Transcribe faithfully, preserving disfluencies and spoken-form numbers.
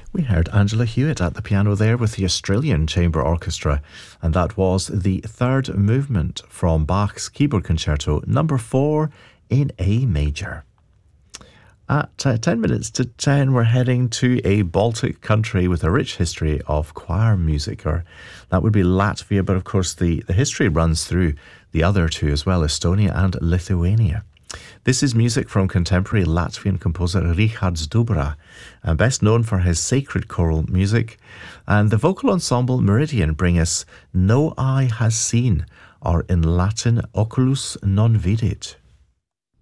We heard Angela Hewitt at the piano there with the Australian Chamber Orchestra, and that was the third movement from Bach's Keyboard Concerto number four in A major. At uh, ten minutes to ten, we're heading to a Baltic country with a rich history of choir music, or that would be Latvia, but of course the, the history runs through the other two as well, Estonia and Lithuania. This is music from contemporary Latvian composer Richards Dubra, uh, best known for his sacred choral music. And the vocal ensemble Meridian bring us No Eye Has Seen, or in Latin, Oculus Non Vidit.